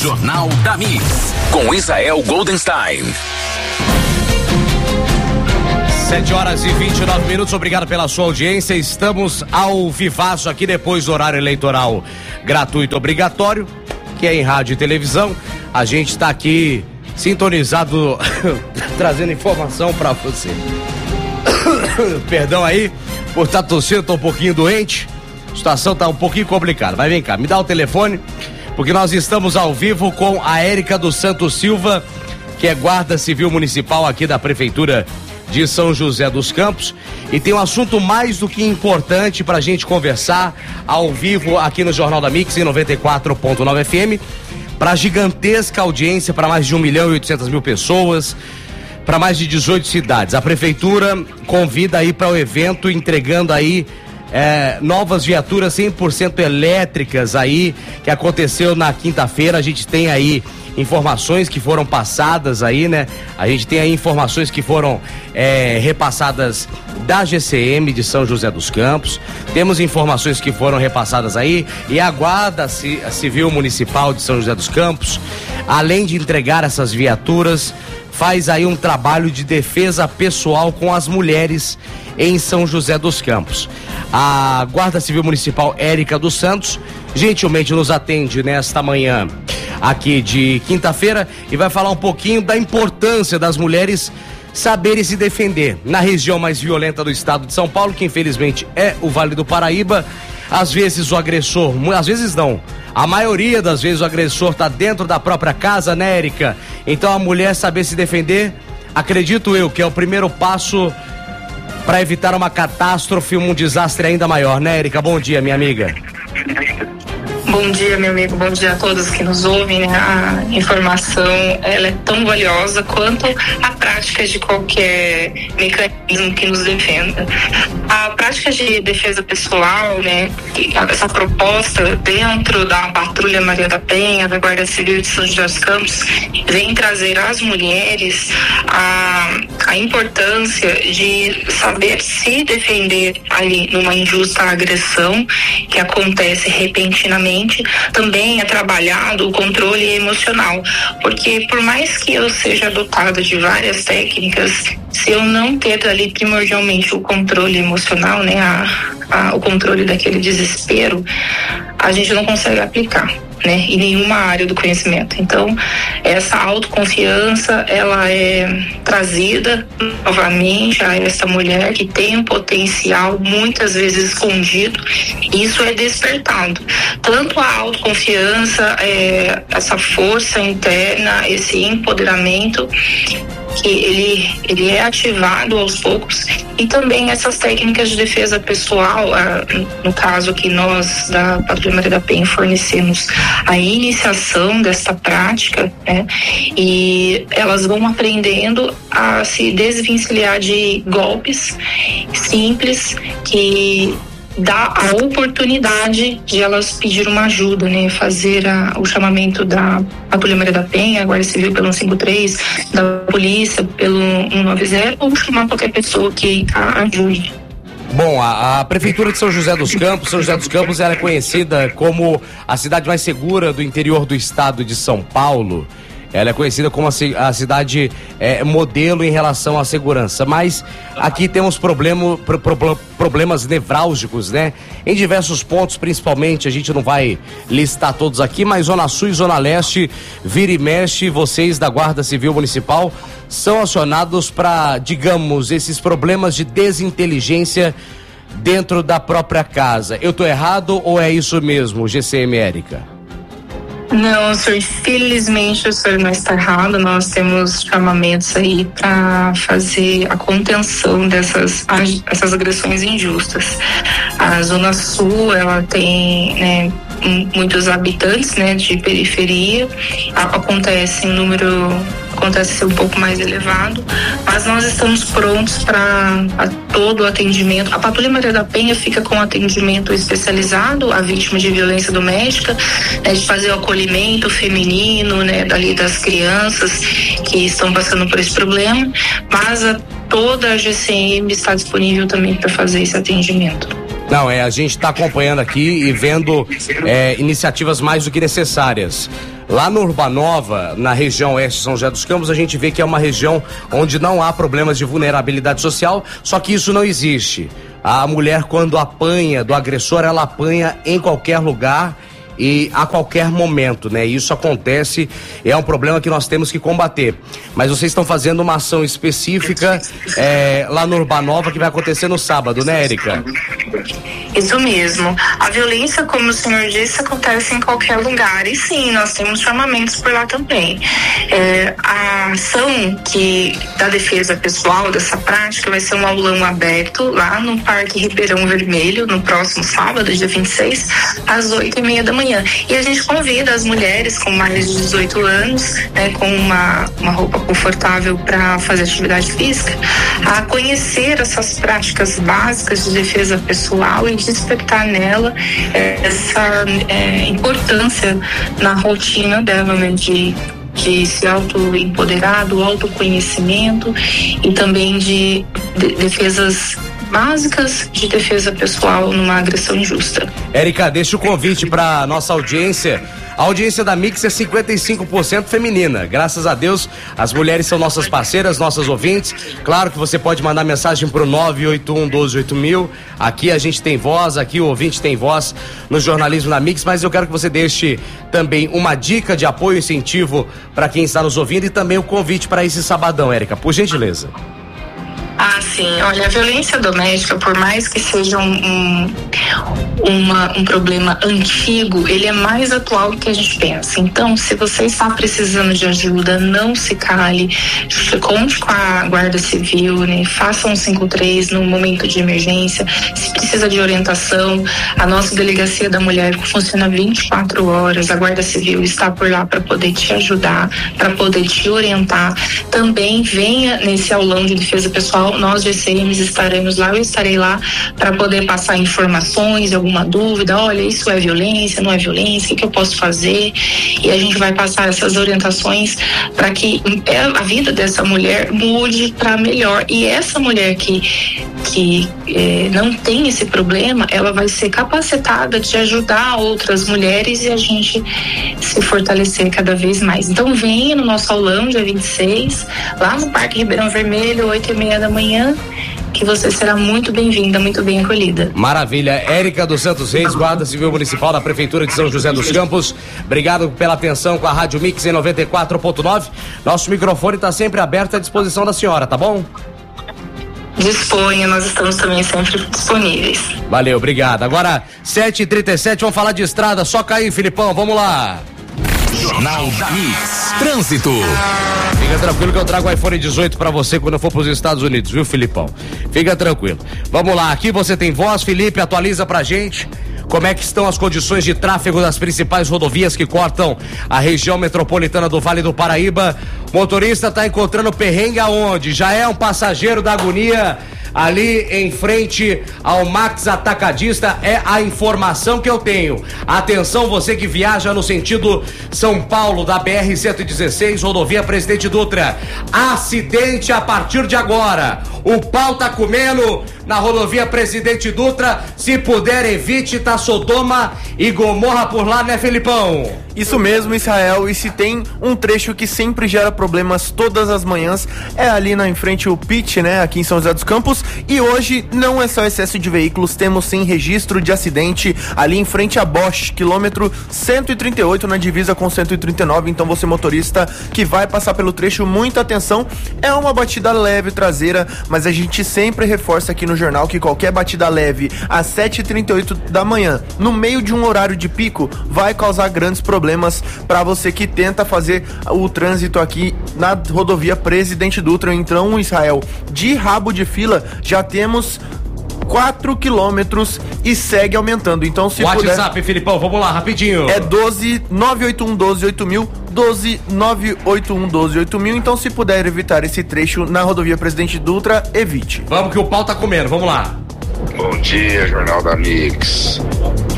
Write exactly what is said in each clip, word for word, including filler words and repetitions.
Jornal da Mix, com Israel Goldenstein. sete horas e vinte e nove minutos, obrigado pela sua audiência. Estamos ao vivaço aqui depois do horário eleitoral gratuito obrigatório, que é em rádio e televisão. A gente está aqui sintonizado, trazendo informação para você. Perdão aí por estar tossindo, tô um pouquinho doente. A situação tá um pouquinho complicada. Mas vem cá, me dá o telefone, porque nós estamos ao vivo com a Érica dos Santos Silva, que é guarda civil municipal aqui da Prefeitura de São José dos Campos, e tem um assunto mais do que importante pra gente conversar ao vivo aqui no Jornal da Mix em noventa e quatro ponto nove F M, pra gigantesca audiência, para mais de um milhão e oitocentas mil pessoas, para mais de dezoito cidades. A Prefeitura convida aí para o evento, entregando aí É, novas viaturas cem por cento elétricas aí, que aconteceu na quinta-feira. A gente tem aí informações que foram passadas aí, né? A gente tem aí informações que foram é, repassadas da G C M de São José dos Campos. Temos informações que foram repassadas aí, e a Guarda Civil Municipal de São José dos Campos, além de entregar essas viaturas, faz aí um trabalho de defesa pessoal com as mulheres em São José dos Campos. A Guarda Civil Municipal Érica dos Santos gentilmente nos atende nesta manhã aqui de quinta-feira e vai falar um pouquinho da importância das mulheres saberem se defender na região mais violenta do estado de São Paulo, que infelizmente é o Vale do Paraíba. Às vezes o agressor, às vezes não, a maioria das vezes o agressor está dentro da própria casa, né, Érica? Então a mulher saber se defender, acredito eu que é o primeiro passo para evitar uma catástrofe, um desastre ainda maior, né, Érica? Bom dia, minha amiga. Bom dia, meu amigo, bom dia a todos que nos ouvem, né? A informação, ela é tão valiosa quanto a prática de qualquer mecanismo que nos defenda. A prática de defesa pessoal, né? Essa proposta dentro da Patrulha Maria da Penha, da Guarda Civil de São José dos Campos, vem trazer às mulheres a, a importância de saber se defender ali numa injusta agressão que acontece repentinamente. Também é trabalhado o controle emocional, porque por mais que eu seja dotada de várias técnicas, se eu não ter ali primordialmente o controle emocional, né, a, a, o controle daquele desespero, a gente não consegue aplicar, né, em nenhuma área do conhecimento. Então, essa autoconfiança, ela é trazida novamente a essa mulher que tem um potencial muitas vezes escondido, e isso é despertado. Tanto a autoconfiança, é, essa força interna, esse empoderamento, que ele, ele é ativado aos poucos, e também essas técnicas de defesa pessoal, ah, no caso que nós da Patrulha Maria da Penha fornecemos a iniciação dessa prática, né? E elas vão aprendendo a se desvencilhar de golpes simples que dá a oportunidade de elas pedir uma ajuda, né? Fazer a, o chamamento da Patrulha Maria da Penha, a Guarda Civil pelo cento e cinquenta e três, da polícia pelo cento e noventa, ou chamar qualquer pessoa que a ajude. Bom, a, a Prefeitura de São José dos Campos, São José dos Campos ela é conhecida como a cidade mais segura do interior do estado de São Paulo. Ela é conhecida como a, a cidade é, modelo em relação à segurança, mas aqui temos problema, pro, pro, problemas nevrálgicos, né? Em diversos pontos, principalmente, a gente não vai listar todos aqui, mas Zona Sul e Zona Leste, vira e mexe, vocês da Guarda Civil Municipal são acionados para, digamos, esses problemas de desinteligência dentro da própria casa. Eu tô errado ou é isso mesmo, G C M, Érica? Não, senhor, felizmente o senhor não está errado. Nós temos chamamentos aí para fazer a contenção dessas essas agressões injustas. A Zona Sul, ela tem, né, muitos habitantes, né, de periferia. Acontece em número acontece ser um pouco mais elevado, mas nós estamos prontos para todo o atendimento. A Patrulha Maria da Penha fica com atendimento especializado à vítima de violência doméstica, né, de fazer o acolhimento feminino, né, dali das crianças que estão passando por esse problema, mas a, toda a G C M está disponível também para fazer esse atendimento. Não, é, a gente está acompanhando aqui e vendo é, iniciativas mais do que necessárias. Lá no Urbanova, na região oeste de São José dos Campos, a gente vê que é uma região onde não há problemas de vulnerabilidade social, só que isso não existe. A mulher, quando apanha do agressor, ela apanha em qualquer lugar e a qualquer momento, né? Isso acontece, é um problema que nós temos que combater. Mas vocês estão fazendo uma ação específica é, lá no Urbanova, que vai acontecer no sábado, né, Érica? Isso mesmo. A violência, como o senhor disse, acontece em qualquer lugar. E sim, nós temos chamamentos por lá também. É, a ação que, da defesa pessoal dessa prática vai ser um aulão aberto lá no Parque Ribeirão Vermelho, no próximo sábado, dia vinte e seis, às oito e meia da manhã. E a gente convida as mulheres com mais de dezoito anos, né, com uma, uma roupa confortável para fazer atividade física, a conhecer essas práticas básicas de defesa pessoal e despertar nela é, essa é, importância na rotina dela, né, de de se auto-empoderar, do autoconhecimento e também de, de defesas básicas de defesa pessoal numa agressão injusta. Érica, deixa o convite para nossa audiência. A audiência da Mix é cinquenta e cinco por cento feminina. Graças a Deus, as mulheres são nossas parceiras, nossas ouvintes. Claro que você pode mandar mensagem pro nove oito um, doze, oito mil. Aqui a gente tem voz, aqui o ouvinte tem voz no jornalismo da Mix, mas eu quero que você deixe também uma dica de apoio e incentivo para quem está nos ouvindo e também o convite para esse sabadão, Érica, por gentileza. Ah, sim. Olha, a violência doméstica, por mais que seja um, um, uma, um problema antigo, ele é mais atual do que a gente pensa. Então, se você está precisando de ajuda, não se cale, conte com a Guarda Civil, né? Faça um cinco três no momento de emergência. Se precisa de orientação, a nossa Delegacia da Mulher funciona vinte e quatro horas. A Guarda Civil está por lá para poder te ajudar, para poder te orientar. Também venha nesse aulão de defesa pessoal. Nós, G C Ms, estaremos lá, eu estarei lá para poder passar informações, alguma dúvida, olha, isso é violência, não é violência, o que, que eu posso fazer? E a gente vai passar essas orientações para que a vida dessa mulher mude para melhor. E essa mulher que, que eh, não tem esse problema, ela vai ser capacitada de ajudar outras mulheres e a gente se fortalecer cada vez mais. Então venha no nosso aulão, dia vinte e seis, lá no Parque Ribeirão Vermelho, oito e meia da manhã, que você será muito bem-vinda, muito bem acolhida. Maravilha. Érica dos Santos Reis, Guarda Civil Municipal da Prefeitura de São José dos Campos. Obrigado pela atenção com a Rádio Mix em noventa e quatro ponto nove. Nosso microfone está sempre aberto à disposição da senhora, tá bom? Disponha, nós estamos também sempre disponíveis. Valeu, obrigado. Agora, sete e trinta e sete, vamos falar de estrada. Só cair, Filipão, vamos lá. Jornal da Mix. Trânsito. Fica tranquilo que eu trago o iPhone dezoito pra você quando eu for pros Estados Unidos, viu, Filipão? Fica tranquilo. Vamos lá, aqui você tem voz, Felipe, atualiza pra gente como é que estão as condições de tráfego das principais rodovias que cortam a região metropolitana do Vale do Paraíba. O motorista tá encontrando perrengue aonde? Já é um passageiro da agonia ali em frente ao Max Atacadista, é a informação que eu tenho. Atenção, você que viaja no sentido São Paulo, da B R cento e dezesseis, rodovia Presidente Dutra. Acidente a partir de agora. O pau tá comendo na rodovia Presidente Dutra. Se puder, evite, tá Sodoma e Gomorra por lá, né, Felipão? Isso mesmo, Israel, e se tem um trecho que sempre gera problemas todas as manhãs, é ali na em frente o P I T, né, aqui em São José dos Campos, e hoje não é só excesso de veículos, temos sim registro de acidente ali em frente a Bosch, quilômetro cento e trinta e oito, na divisa com cento e trinta e nove, então você motorista que vai passar pelo trecho, muita atenção, é uma batida leve traseira, mas a gente sempre reforça aqui no jornal que qualquer batida leve às sete e trinta e oito da manhã, no meio de um horário de pico, vai causar grandes problemas para você que tenta fazer o trânsito aqui na rodovia Presidente Dutra. Então, Israel, de rabo de fila, já temos quatro quilômetros e segue aumentando. Então, se WhatsApp, puder... WhatsApp, Filipão, vamos lá, rapidinho. É doze nove oito um doze oito mil, doze nove oito um doze oito mil. Então, se puder evitar esse trecho na rodovia Presidente Dutra, evite. Vamos que o pau tá comendo, vamos lá. Bom dia, Jornal da Mix.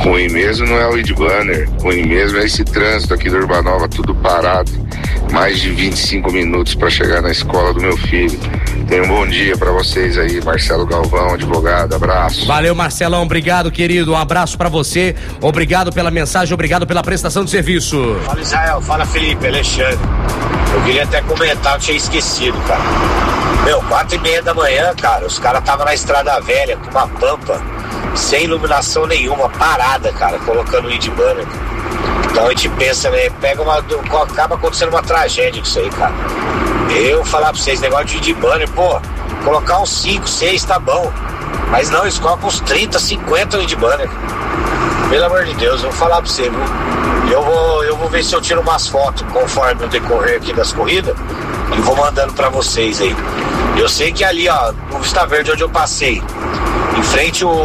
Ruim mesmo não é o Wind Banner, ruim mesmo é esse trânsito aqui do Urbanova, tudo parado. Mais de vinte e cinco minutos para chegar na escola do meu filho. Tenha um bom dia para vocês aí, Marcelo Galvão, advogado, abraço. Valeu, Marcelão, obrigado, querido, um abraço para você, obrigado pela mensagem, obrigado pela prestação de serviço. Fala, Israel, fala, Felipe, Alexandre. Eu queria até comentar, eu tinha esquecido, cara. Meu, quatro e meia da manhã, cara, os caras estavam na Estrada Velha com uma pampa, sem iluminação nenhuma, parada, cara, colocando o Wind Banner. Então a gente pensa, né, pega uma, acaba acontecendo uma tragédia com isso aí, cara. Eu falar pra vocês, negócio de Wind Banner, pô, colocar uns cinco, seis tá bom, mas não, eles colocam uns trinta, cinquenta Wind Banner. Pelo amor de Deus, eu vou falar pra você, viu? Eu vou, eu vou ver se eu tiro umas fotos conforme o decorrer aqui das corridas e vou mandando pra vocês aí. Eu sei que ali, ó, no Vista Verde, onde eu passei, em frente o...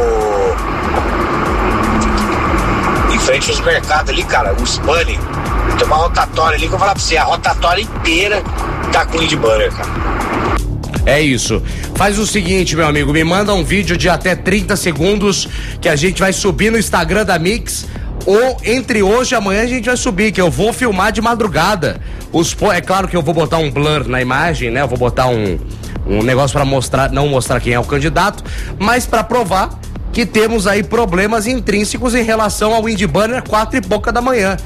em frente aos mercados ali, cara, o Spani, tem uma rotatória ali que eu vou falar pra você, a rotatória inteira tá com Wind Banner, cara. É isso. Faz o seguinte, meu amigo, me manda um vídeo de até trinta segundos que a gente vai subir no Instagram da Mix, ou entre hoje e amanhã a gente vai subir, que eu vou filmar de madrugada. Os, é claro que eu vou botar um blur na imagem, né? Eu vou botar um, um negócio pra mostrar, não mostrar quem é o candidato, mas pra provar que temos aí problemas intrínsecos em relação ao Wind Banner quatro e pouca da manhã.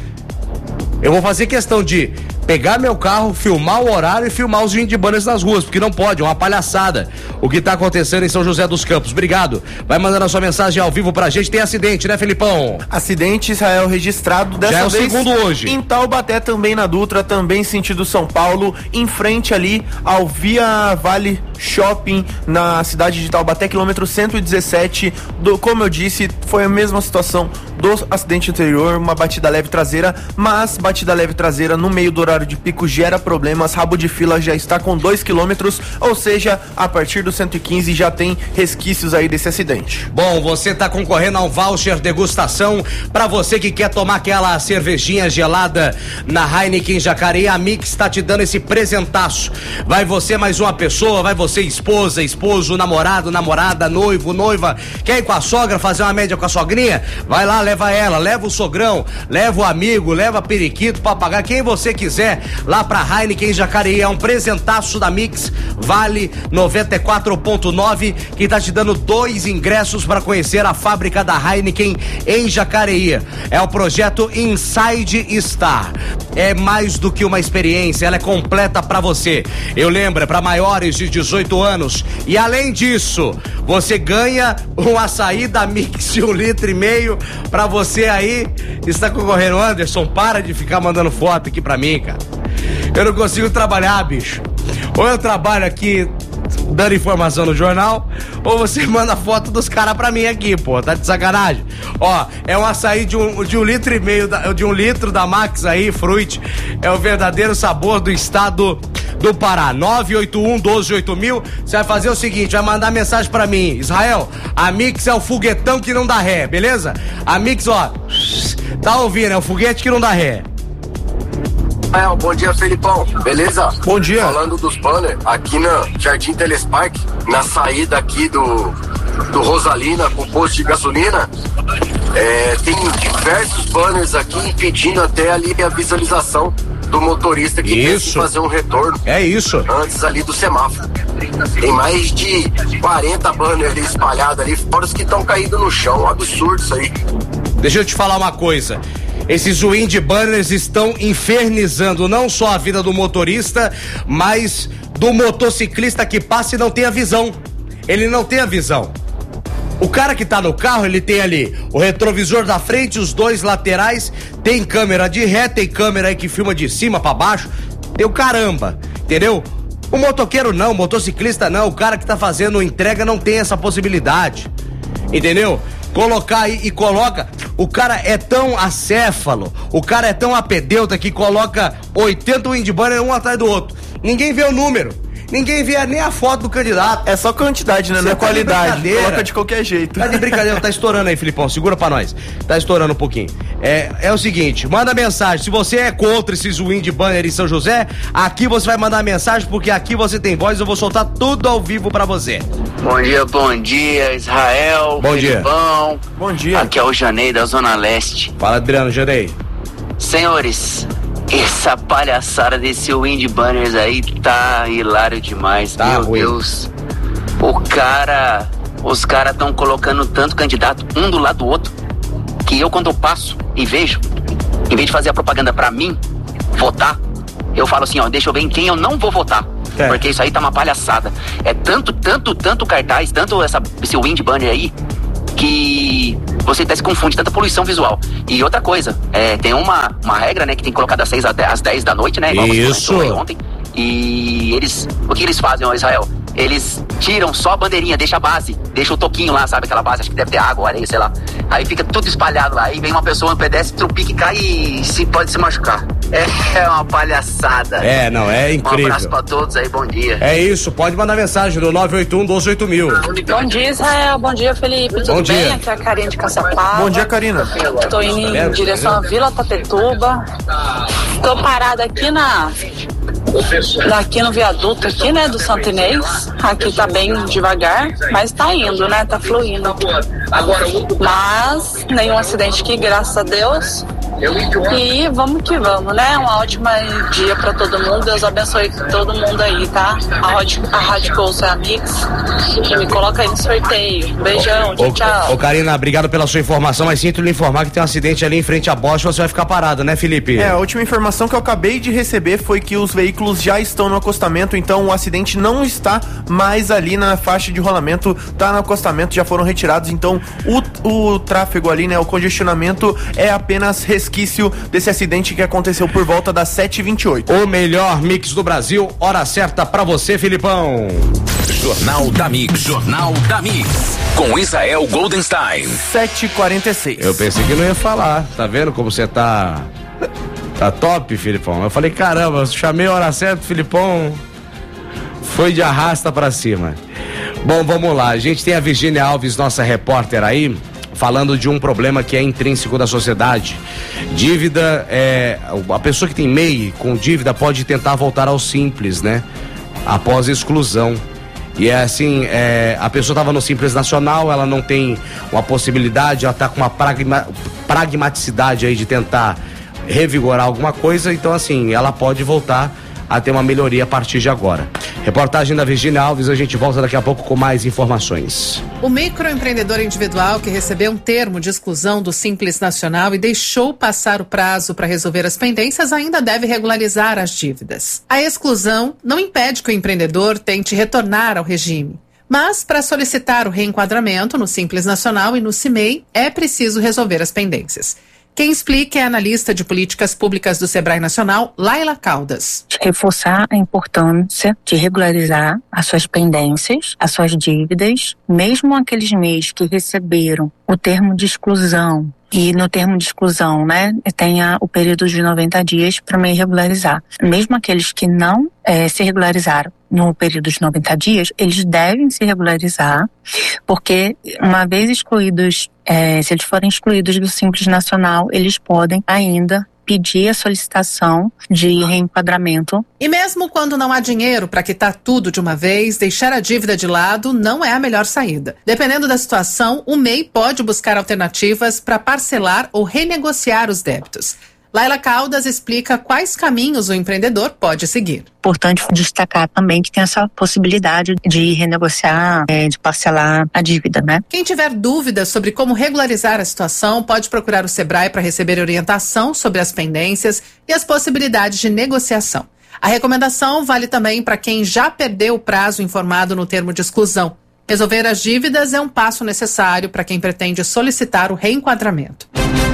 Eu vou fazer questão de pegar meu carro, filmar o horário e filmar os Wind Banners nas ruas, porque não pode, é uma palhaçada o que tá acontecendo em São José dos Campos. Obrigado. Vai mandando a sua mensagem ao vivo pra gente. Tem acidente, né, Felipão? Acidente, Israel, registrado dessa Já é o vez segundo hoje. em Taubaté, também na Dutra, também sentido São Paulo, em frente ali ao Via Vale Shopping, na cidade de Taubaté, quilômetro cento e dezessete. Do, como eu disse, foi a mesma situação do acidente anterior, uma batida leve traseira, mas batida leve traseira no meio do horário de pico gera problemas. Rabo de fila já está com dois quilômetros, ou seja, a partir do cento e quinze já tem resquícios aí desse acidente. Bom, você tá concorrendo a um voucher degustação para você que quer tomar aquela cervejinha gelada na Heineken Jacareí. A Mix tá te dando esse presentaço. Vai você mais uma pessoa, vai você esposa, esposo, namorado, namorada, noivo, noiva, quer ir com a sogra fazer uma média com a sogrinha? Vai lá, leva ela, leva o sogrão, leva o amigo, leva periquito, papagaio, quem você quiser, lá pra Heineken Jacareí. É um presentaço da Mix, vale noventa e quatro ponto nove, que tá te dando dois ingressos para conhecer a fábrica da Heineken em Jacareí. É o projeto Inside Star. É mais do que uma experiência, ela é completa pra você. Eu lembro, é pra maiores de dezoito anos. E além disso, você ganha um açaí da Mix de um litro e meio pra você aí. Está concorrendo, Anderson, para de ficar mandando foto aqui pra mim, cara. Eu não consigo trabalhar, bicho. Ou eu trabalho aqui dando informação no jornal, ou você manda foto dos caras pra mim aqui, pô, tá de sacanagem. Ó, é um açaí de um, de um litro e meio, da, de um litro da Max aí, Fruit, é o verdadeiro sabor do estado do Pará. Nove oito um, doze, oito mil. Você vai fazer o seguinte, vai mandar mensagem pra mim: Israel, a Mix é o foguetão que não dá ré, beleza? A Mix, ó, tá ouvindo, é o foguete que não dá ré. É, bom dia, Felipão, beleza? Bom dia. Falando dos banners, aqui na Jardim Telespark, na saída aqui do, do Rosalina, com posto de gasolina, é, tem diversos banners aqui impedindo até ali a visualização do motorista que tem que fazer um retorno. É isso. Antes ali do semáforo. Tem mais de quarenta banners ali espalhados ali, fora os que estão caídos no chão. Um absurdo isso aí. Deixa eu te falar uma coisa. Esses Wind Banners estão infernizando não só a vida do motorista, mas do motociclista que passa e não tem a visão. Ele não tem a visão. O cara que tá no carro, ele tem ali o retrovisor da frente, os dois laterais, tem câmera de ré, tem câmera aí que filma de cima pra baixo, tem o caramba, entendeu? O motoqueiro não, o motociclista não, o cara que tá fazendo entrega não tem essa possibilidade, entendeu? Colocar aí e coloca, o cara é tão acéfalo, o cara é tão apedeuta que coloca oitenta Wind Banner um atrás do outro. Ninguém vê o número, Ninguém vê nem a foto do candidato. É só quantidade, né? Você Não é tá qualidade. de Coloca de qualquer jeito. Tá de brincadeira, tá estourando aí, Filipão. Segura pra nós. Tá estourando um pouquinho. É, é o seguinte, manda mensagem. Se você é contra esses wind banner em São José, aqui você vai mandar mensagem, porque aqui você tem voz. Eu vou soltar tudo ao vivo pra você. Bom dia, bom dia, Israel. Bom Filipão. dia. Bom dia. Aqui é o Janei da Zona Leste. Fala, Adriano, Janei. Senhores, essa palhaçada desse wind banners aí tá hilário demais. Tá Meu ruim. Deus. O cara, os caras estão colocando tanto candidato um do lado do outro, que eu, quando eu passo e vejo, em vez de fazer a propaganda pra mim votar, eu falo assim, ó, deixa eu ver em quem eu não vou votar. É. Porque isso aí tá uma palhaçada. É tanto, tanto, tanto cartaz, tanto essa, esse wind banner aí, que você até se confunde, tanta poluição visual. E outra coisa, é, tem uma, uma regra, né, que tem que colocar das seis às dez da noite, né? Igual isso. Você ontem. E eles, o que eles fazem, ó, Israel? Eles tiram só a bandeirinha, deixa a base, deixa o toquinho lá, sabe? Aquela base, acho que deve ter água, areia, sei lá. Aí fica tudo espalhado lá. Aí vem uma pessoa, um pedestre, trupique, cai e se, pode se machucar. É, é uma palhaçada. É, não, é incrível. Um abraço pra todos aí, bom dia. É isso, pode mandar mensagem no nove oito um, doze, oito mil. Bom dia, Israel. Bom dia, Felipe. Tudo Bom bem? dia. Aqui é a Karine de Caçapava. Bom dia, Karina. Tô indo em direção à Vila Tapetuba. Tô parada aqui na... Aqui no viaduto aqui, né, do Santo Inês. Aqui tá bem devagar, mas tá indo, né, tá fluindo. Mas nenhum acidente aqui, graças a Deus. E vamos que vamos, né? Um ótimo dia pra todo mundo. Deus abençoe todo mundo aí, tá? A Rádio, a Rádio Pulse é a Mix. E me coloca aí no sorteio. Um beijão, tchau, tchau. Ô, Karina, obrigado pela sua informação, mas sinto lhe informar que tem um acidente ali em frente à Bosch, você vai ficar parado, né, Felipe? É, a última informação que eu acabei de receber foi que os veículos já estão no acostamento, então o acidente não está mais ali na faixa de rolamento, tá no acostamento, já foram retirados, então o, o tráfego ali, né, o congestionamento é apenas resquício desse acidente que aconteceu por volta das sete e vinte e oito. O melhor mix do Brasil, hora certa pra você, Filipão. Jornal da Mix, Jornal da Mix, com Israel Goldenstein. sete e quarenta e seis. Eu pensei que não ia falar, tá vendo como você tá... Tá top, Filipão. Eu falei, caramba, eu chamei a hora certa, Filipão foi de arrasta pra cima. Bom, vamos lá, a gente tem a Virgínia Alves, nossa repórter aí, falando de um problema que é intrínseco da sociedade. Dívida, é, a pessoa que tem M E I com dívida pode tentar voltar ao Simples, né? Após exclusão. E é assim, é, a pessoa estava no Simples Nacional, ela não tem uma possibilidade, ela está com uma pragma, pragmaticidade aí de tentar revigorar alguma coisa, então assim, ela pode voltar a ter uma melhoria a partir de agora. Reportagem da Virgínia Alves, a gente volta daqui a pouco com mais informações. O microempreendedor individual que recebeu um termo de exclusão do Simples Nacional e deixou passar o prazo para resolver as pendências ainda deve regularizar as dívidas. A exclusão não impede que o empreendedor tente retornar ao regime. Mas, para solicitar o reenquadramento no Simples Nacional e no CIMEI, é preciso resolver as pendências. Quem explica é a analista de políticas públicas do Sebrae Nacional, Laila Caldas. Reforçar a importância de regularizar as suas pendências, as suas dívidas, mesmo aqueles M E Is que receberam o termo de exclusão. E no termo de exclusão, né, tem a, o período de noventa dias para me regularizar. Mesmo aqueles que não é, se regularizaram no período de noventa dias, eles devem se regularizar, porque uma vez excluídos, é, se eles forem excluídos do Simples Nacional, eles podem ainda pedir a solicitação de reenquadramento. E mesmo quando não há dinheiro para quitar tudo de uma vez, deixar a dívida de lado não é a melhor saída. Dependendo da situação, o M E I pode buscar alternativas para parcelar ou renegociar os débitos. Laila Caldas explica quais caminhos o empreendedor pode seguir. Importante destacar também que tem essa possibilidade de renegociar, é, de parcelar a dívida, né? Quem tiver dúvidas sobre como regularizar a situação pode procurar o Sebrae para receber orientação sobre as pendências e as possibilidades de negociação. A recomendação vale também para quem já perdeu o prazo informado no termo de exclusão. Resolver as dívidas é um passo necessário para quem pretende solicitar o reenquadramento.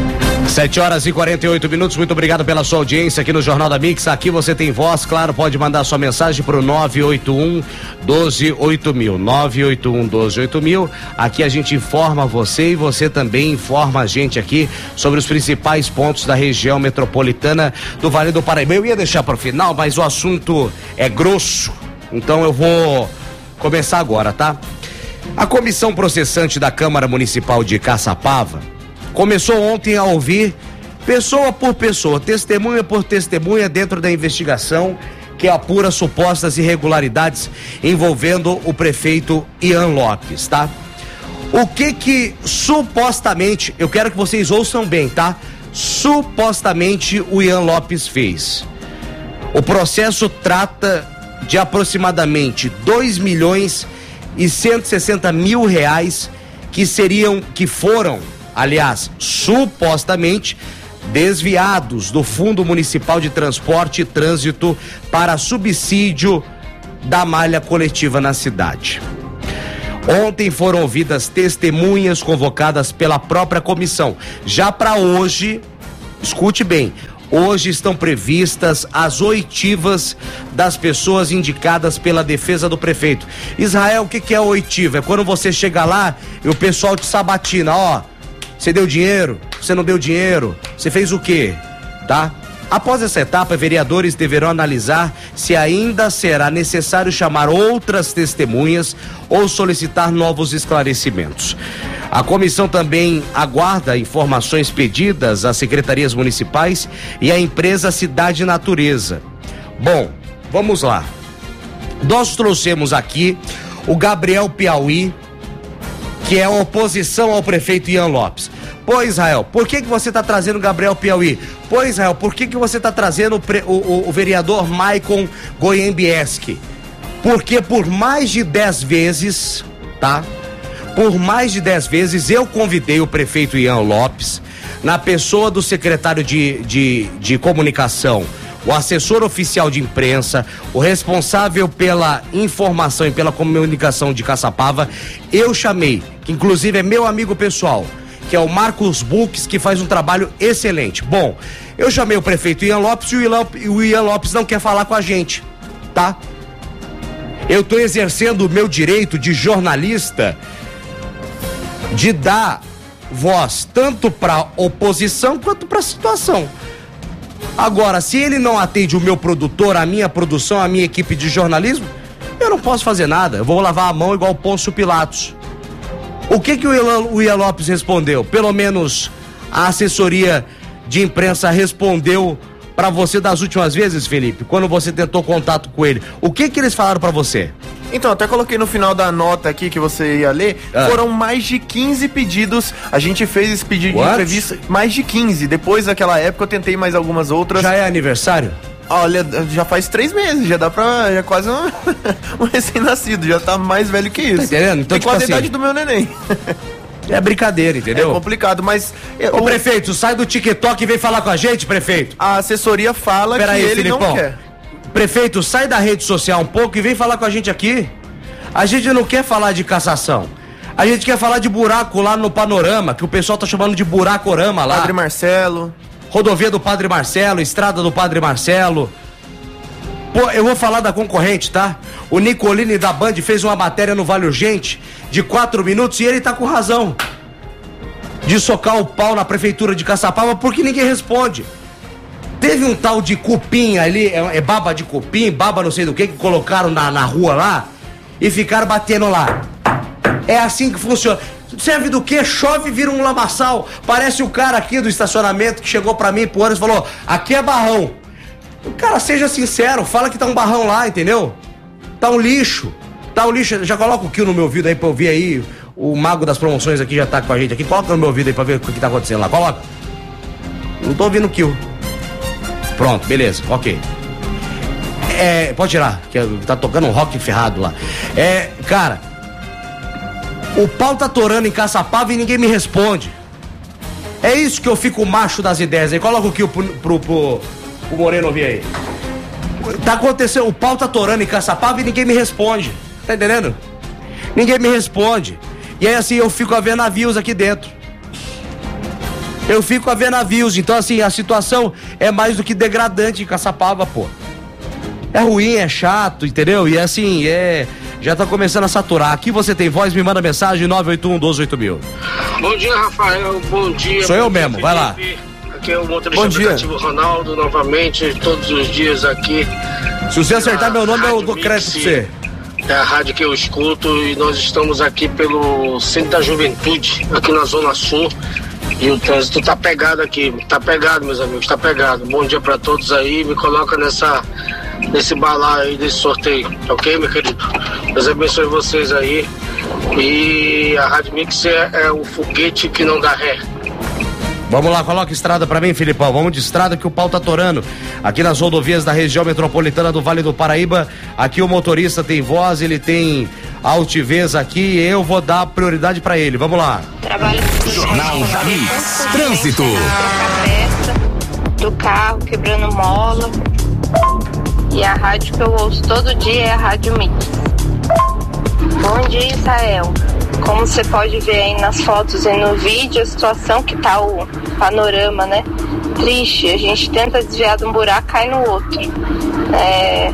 sete horas e quarenta e oito minutos, muito obrigado pela sua audiência aqui no Jornal da Mix. Aqui você tem voz, claro, pode mandar sua mensagem pro nove oito um, doze, oito mil, nove oito um, doze, oito mil. Aqui a gente informa você e você também informa a gente aqui sobre os principais pontos da região metropolitana do Vale do Paraíba. Eu ia deixar para o final, mas o assunto é grosso Então eu vou começar agora, tá? A comissão processante da Câmara Municipal de Caçapava começou ontem a ouvir pessoa por pessoa, testemunha por testemunha dentro da investigação que apura supostas irregularidades envolvendo o prefeito Ian Lopes, tá? O que que supostamente, eu quero que vocês ouçam bem, tá? Supostamente o Ian Lopes fez. O processo trata de aproximadamente dois milhões e cento e sessenta mil reais que seriam, que foram, aliás, supostamente desviados do Fundo Municipal de Transporte e Trânsito para subsídio da malha coletiva na cidade. Ontem foram ouvidas testemunhas convocadas pela própria comissão. Já para hoje, escute bem, hoje estão previstas as oitivas das pessoas indicadas pela defesa do prefeito. Israel, o que que é oitiva? É quando você chega lá e o pessoal te sabatina, ó, você deu dinheiro, você não deu dinheiro, você fez o quê, tá? Após essa etapa, vereadores deverão analisar se ainda será necessário chamar outras testemunhas ou solicitar novos esclarecimentos. A comissão também aguarda informações pedidas às secretarias municipais e à empresa Cidade Natureza. Bom, vamos lá. Nós trouxemos aqui o Gabriel Piauí, que é a oposição ao prefeito Ian Lopes. Pô, Israel, por que que você está trazendo o Gabriel Piauí? Pô, Israel, por que que você está trazendo o, pre, o, o, o vereador Maicon Goiembieski? Porque por mais de dez vezes, tá? Por mais de dez vezes eu convidei o prefeito Ian Lopes, na pessoa do secretário de, de, de comunicação, o assessor oficial de imprensa, o responsável pela informação e pela comunicação de Caçapava, eu chamei, que inclusive é meu amigo pessoal, que é o Marcos Buques, que faz um trabalho excelente. Bom, eu chamei o prefeito Ian Lopes e o Ian, o Ian Lopes não quer falar com a gente, tá? Eu estou exercendo o meu direito de jornalista de dar voz tanto para oposição quanto para a situação. Agora, se ele não atende o meu produtor, a minha produção, a minha equipe de jornalismo, eu não posso fazer nada. Eu vou lavar a mão igual Pôncio Pilatos. O que que o Ian, o Ian Lopes respondeu? Pelo menos a assessoria de imprensa respondeu para você das últimas vezes, Felipe, quando você tentou contato com ele. O que que eles falaram para você? Então, até coloquei no final da nota aqui que você ia ler, ah. foram mais de quinze pedidos, a gente fez esse pedido What? de entrevista, mais de quinze, depois daquela época eu tentei mais algumas outras. Já é aniversário? Olha, já faz três meses, já dá pra, já é quase um, um recém-nascido, já tá mais velho que isso. Tá entendendo? Então, tem tipo quase assim, a idade do meu neném. É brincadeira, entendeu? É complicado, mas... Ô, o... prefeito, sai do TikTok e vem falar com a gente, prefeito. A assessoria fala Pera que aí, ele Filipão. não quer. Prefeito, sai da rede social um pouco e vem falar com a gente aqui. A gente não quer falar de cassação. A gente quer falar de buraco lá no Panorama, que o pessoal tá chamando de buracorama lá. Padre Marcelo. Rodovia do Padre Marcelo, estrada do Padre Marcelo. Pô, eu vou falar da concorrente, tá? O Nicolini da Band fez uma matéria no Vale Urgente de quatro minutos e ele tá com razão de socar o pau na prefeitura de Caçapava porque ninguém responde. Teve um tal de cupim ali, é, é baba de cupim, baba não sei do que, que colocaram na, na rua lá e ficaram batendo lá. É assim que funciona. Serve do quê? Chove e vira um lamaçal. Parece o cara aqui do estacionamento que chegou pra mim por anos e falou: aqui é barrão. Cara, seja sincero, fala que tá um barrão lá, entendeu? Tá um lixo. Tá um lixo. Já coloca o kill no meu ouvido aí pra eu ouvir aí. O mago das promoções aqui já tá com a gente aqui. Coloca no meu ouvido aí pra ver o que tá acontecendo lá. Coloca. Não tô ouvindo o kill. Pronto, beleza, ok. É, pode tirar, que tá tocando um rock ferrado lá. É, cara, o pau tá torando em Caçapava e ninguém me responde. É isso que eu fico macho das ideias aí. Coloca o kill pro, pro, pro, pro Moreno ouvir aí. Tá acontecendo, o pau tá torando em Caçapava e ninguém me responde. Tá entendendo? Ninguém me responde. E aí assim, eu fico a ver navios aqui dentro. Eu fico a ver navios, então assim, a situação é mais do que degradante em Caçapava, pô. É ruim, é chato, entendeu? E assim, é... já tá começando a saturar. Aqui você tem voz, me manda mensagem, nove oito um, um dois oito mil. Bom dia, Rafael, bom dia. Sou bom eu dia, mesmo, Felipe. vai lá. Aqui é o motorista aplicativo Ronaldo, novamente, todos os dias aqui Se você acertar meu nome, eu dou crédito pra você. É a rádio que eu escuto e nós estamos aqui pelo Centro da Juventude, aqui na Zona Sul. E o trânsito tá pegado aqui, tá pegado, meus amigos, tá pegado. Bom dia pra todos aí, me coloca nessa, nesse balaio aí desse sorteio, ok, meu querido? Deus abençoe vocês aí. E a Rádio Mix é, é o foguete que não dá ré. Vamos lá, coloca estrada pra mim, Filipão. Vamos de estrada que o pau tá torando. Aqui nas rodovias da região metropolitana do Vale do Paraíba, aqui o motorista tem voz, ele tem altivez aqui, eu vou dar prioridade pra ele. Vamos lá. Trabalho Jornal da Mix. Trânsito. Do carro, quebrando mola. E a rádio que eu ouço todo dia é a Rádio Mix. Bom dia, Israel. Como você pode ver aí nas fotos e no vídeo, a situação que tá o panorama, né? Triste, a gente tenta desviar de um buraco, cai no outro. É...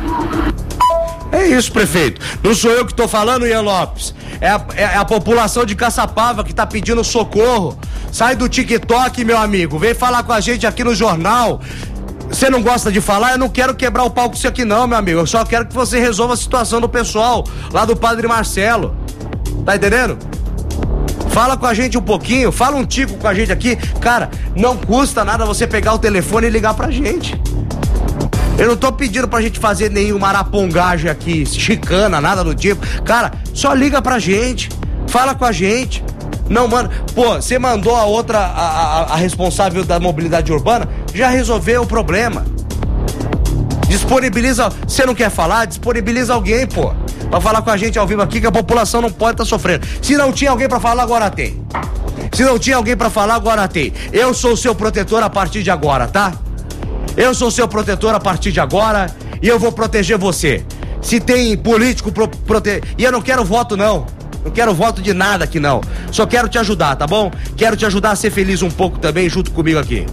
É isso, prefeito. Não sou eu que tô falando, Ian Lopes. É a, é a população de Caçapava que tá pedindo socorro. Sai do TikTok, meu amigo. Vem falar com a gente aqui no jornal. Você não gosta de falar? Eu não quero quebrar o pau com isso aqui não, meu amigo. Eu só quero que você resolva a situação do pessoal lá do Padre Marcelo. Tá entendendo? Fala com a gente um pouquinho, fala um tico com a gente aqui. Cara, não custa nada você pegar o telefone e ligar pra gente. Eu não tô pedindo pra gente fazer nenhuma arapongagem aqui, chicana, nada do tipo. Cara, só liga pra gente, fala com a gente. Não, mano, pô, você mandou a outra, a, a, a responsável da mobilidade urbana, já resolveu o problema. Disponibiliza, você não quer falar? Disponibiliza alguém, pô, pra falar com a gente ao vivo aqui, que a população não pode estar tá sofrendo. Se não tinha alguém pra falar, agora tem. Se não tinha alguém pra falar, agora tem. Eu sou o seu protetor a partir de agora, tá? Eu sou o seu protetor a partir de agora e eu vou proteger você. Se tem político pro, prote... E eu não quero voto, não. Não quero voto de nada aqui, não. Só quero te ajudar, tá bom? Quero te ajudar a ser feliz um pouco também, junto comigo aqui.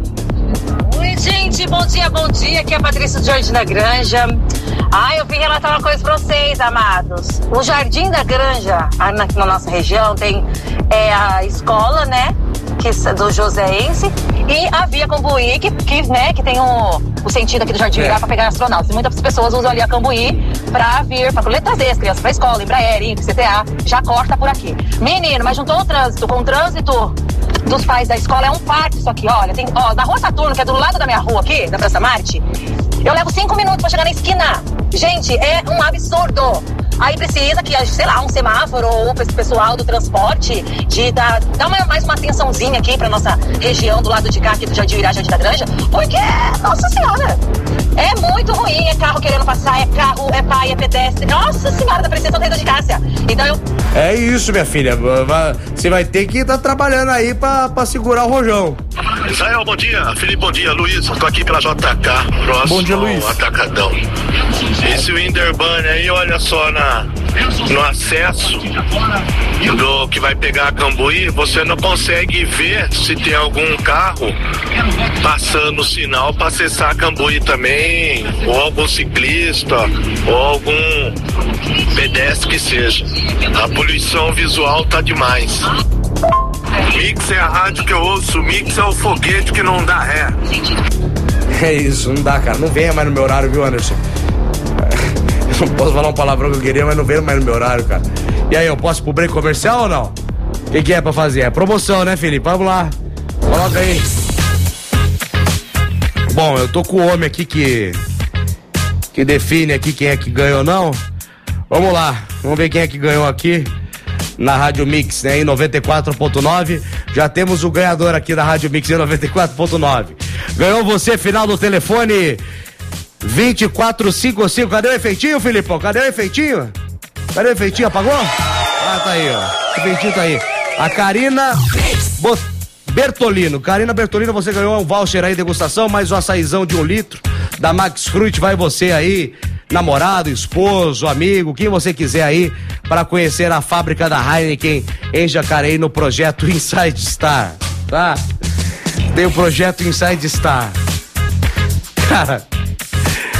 Oi, gente, bom dia, bom dia. Aqui é a Patrícia do Jardim da Granja. Ah, eu vim relatar uma coisa pra vocês, amados. O Jardim da Granja, aqui na nossa região, tem é, a escola, né? Que, do Joséense, e a Via Cambuí, que, que, né, que tem o, o sentido aqui do Jardim Virar é. para pegar astronautas. E muitas pessoas usam ali a Cambuí para vir, para trazer as crianças para a escola, Embraer, Inc, C T A, já corta por aqui. Menino, mas juntou o trânsito com o trânsito dos pais da escola, é um parque isso aqui, olha, tem, ó, da Rua Saturno, que é do lado da minha rua aqui, da Praça Marte, eu levo cinco minutos para chegar na esquina. Gente, é um absurdo. Aí precisa que, sei lá, um semáforo ou esse pessoal do transporte de dar, dar uma, mais uma atençãozinha aqui pra nossa região do lado de cá, aqui do Jardim Irá, Jardim da Granja, porque, nossa senhora, é muito ruim, é carro querendo passar, é carro, é pai, é pedestre, nossa senhora, tá parecendo toda de Cássia. Então eu... É isso, minha filha, você vai ter que estar tá trabalhando aí pra, pra segurar o rojão. Israel, bom dia, Felipe, bom dia, Luiz, eu tô aqui pela J K, próximo bom dia, Luiz. Atacadão. Esse Winderbane aí, olha só, na, no acesso do que vai pegar a Cambuí, você não consegue ver se tem algum carro passando o sinal para acessar a Cambuí também, ou algum ciclista, ou algum pedestre que seja. A poluição visual tá demais. Mix é a rádio que eu ouço, Mix é o foguete que não dá ré. É isso, não dá, cara, não venha mais no meu horário, viu, Anderson? Eu não posso falar um palavrão que eu queria, mas não venho mais no meu horário, cara. E aí, eu posso ir pro break comercial ou não? O que, que é pra fazer? É promoção, né, Felipe? Vamos lá. Coloca aí. Bom, eu tô com o homem aqui que que define aqui quem é que ganhou ou não. Vamos lá, vamos ver quem é que ganhou aqui na Rádio Mix, né, em noventa e quatro ponto nove. Já temos o ganhador aqui da Rádio Mix em noventa e quatro ponto nove. Ganhou você, final do telefone vinte e quatro cinquenta e cinco. Cadê o efeitinho, Filipão? Cadê o efeitinho? Cadê o efeitinho? Apagou? Ah, tá aí, ó. O efeitinho tá aí. A Karina Bo... Bertolino. Karina Bertolino, você ganhou um voucher aí, degustação, mais um açaizão de um litro da Max Fruit. Vai você aí, namorado, esposo, amigo, quem você quiser aí, para conhecer a fábrica da Heineken em Jacareí no projeto Inside Star, tá? Tem o projeto Inside Star. Cara,